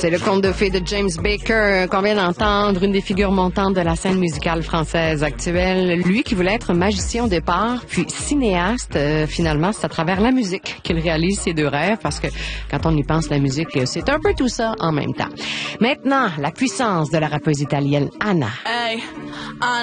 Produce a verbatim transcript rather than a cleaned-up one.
C'est le conte de fées de James Baker qu'on vient d'entendre, une des figures montantes de la scène musicale française actuelle. Lui qui voulait être magicien au départ, puis cinéaste, euh, finalement, c'est à travers la musique qu'il réalise ses deux rêves, parce que quand on y pense, la musique, c'est un peu tout ça en même temps. Maintenant, la puissance de la rappeuse italienne Anna. Hey, Anna.